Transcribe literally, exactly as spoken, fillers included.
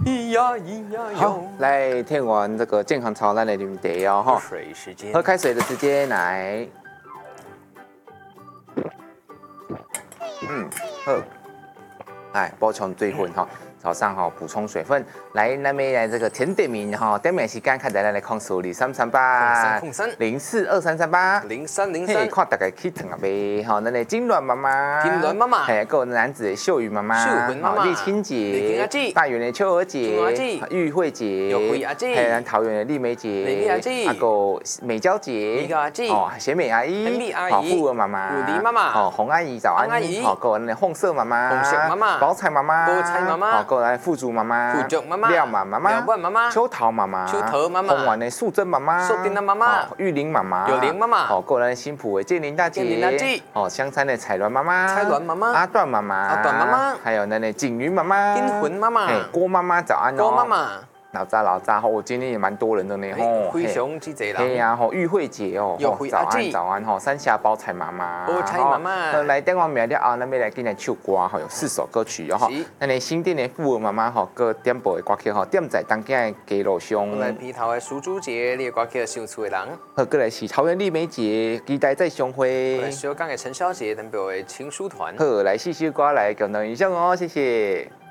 咿呀咿呀好哟。， 来听完这个健康操，咱来啉茶哦喝哈。 水时间喝。开水的时间来。嗯，喝。哎，补充水分哈。早上哈补充水分，来，那边来这个甜点名哈，点名时间看大家来控诉零三三八控三零四二三三八零三零嘿， 三。 看大家去疼啊呗，好，那个金銮妈妈， 金銮妈妈还有男子的秀宇妈妈， 秀云妈妈好立青立青阿姐， 姐大园的秋儿姐， 秋儿姐玉慧姐， 玉慧阿姐还有咱桃园的丽梅姐， 丽梅阿姐还有美娇姐， 美娇阿姐哦，贤美阿姨， 贤美阿姨好，富儿妈妈， 富丽妈妈哦，红阿姨早安， 红阿姨好，够那红色妈妈， 红色妈妈宝彩妈妈， 宝彩妈妈好，够来富足妈妈， 富足妈妈廖妈妈妈， 廖万妈妈秋桃妈妈， 秋桃妈妈红丸的素贞妈妈， 素贞的妈妈好玉玲妈妈， 玉玲妈妈好，够来新浦的建林大姐， 建林大姐哦，香山的彩鸾妈妈， 彩鸾妈妈阿段妈妈， 阿段妈妈还有那那景云妈妈， 金魂妈妈嘿郭妈妈早安哦， 郭妈妈， 老渣老渣，我今天也蛮多人的呢吼， 灰熊之贼嘿人。 呀吼，玉慧姐哦， 玉吼早安慧阿姐早安吼，三峡包菜妈妈， 包菜妈妈吼来电话秒了后，那边来给你唱歌吼，有四首歌曲哦吼是， 那你新店的富儿妈妈吼，个点播的歌曲吼，点在当家的街路上， 我来皮头的苏珠节，你的歌曲唱出的人。 好，过来是桃园丽梅姐，期待再相我会来。小港的陈小姐，代表的情书团。 好，来四首歌来共同影响哦，谢谢。